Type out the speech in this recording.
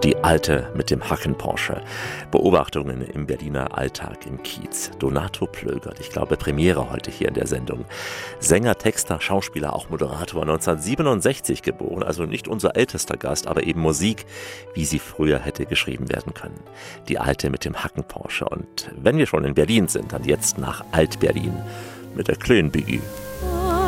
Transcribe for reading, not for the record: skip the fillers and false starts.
Die Alte mit dem Hacken-Porsche. Beobachtungen im Berliner Alltag im Kiez. Donato Plögert, ich glaube Premiere heute hier in der Sendung. Sänger, Texter, Schauspieler, auch Moderator, 1967 geboren, also nicht unser ältester Gast, aber eben Musik, wie sie früher hätte geschrieben werden können. Die Alte mit dem Hacken-Porsche. Und wenn wir schon in Berlin sind, dann jetzt nach Alt-Berlin mit der kleinen Biggie.